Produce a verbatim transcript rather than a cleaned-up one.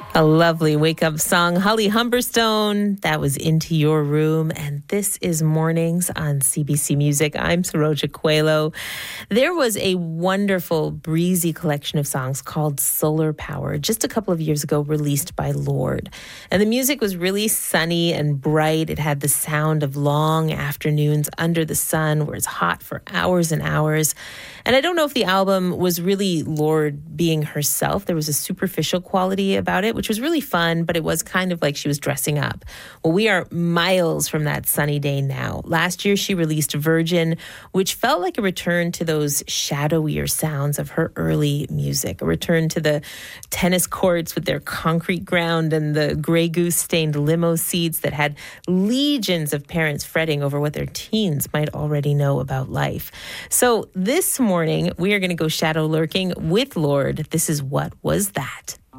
A lovely wake-up song. Holly Humberstone, that was Into Your Room. And this is Mornings on C B C Music. I'm Saroja Coelho. There was a wonderful, breezy collection of songs called Solar Power just a couple of years ago, released by Lorde. And the music was really sunny and bright. It had the sound of long afternoons under the sun where it's hot for hours and hours. And I don't know if the album was really Lorde being herself. There was a superficial quality about it, which was really fun, but it was kind of like she was dressing up. Well, we are miles from that sunny day now. Last year, she released Virgin, which felt like a return to those shadowier sounds of her early music, a return to the tennis courts with their concrete ground and the Grey Goose-stained limo seats that had legions of parents fretting over what their teens might already know about life. So this morning, we are going to go shadow lurking with Lorde. This is What Was That?